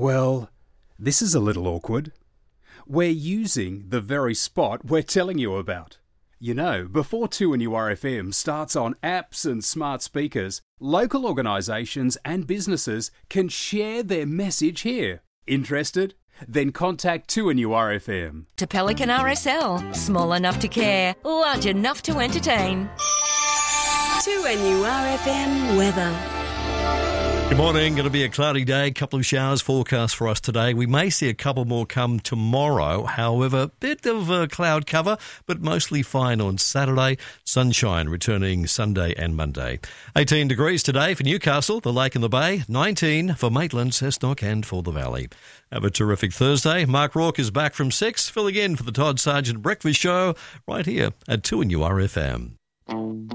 Well, this is a little awkward. We're using the very spot we're telling you about. You know, before 2NURFM starts on apps and smart speakers, local organisations and businesses can share their message here. Interested? Then contact 2NURFM. To Pelican RSL, small enough to care, large enough to entertain. 2NURFM weather. Good morning. Going to be a cloudy day. A couple of showers forecast for us today. We may see a couple more come tomorrow. However, bit of cloud cover, but mostly fine on Saturday. Sunshine returning Sunday and Monday. 18 degrees today for Newcastle, the Lake and the Bay. 19 for Maitland, Cessnock and for the Valley. Have a terrific Thursday. Mark Rourke is back from 6, filling in for the Todd Sargent Breakfast Show right here at 2NURFM.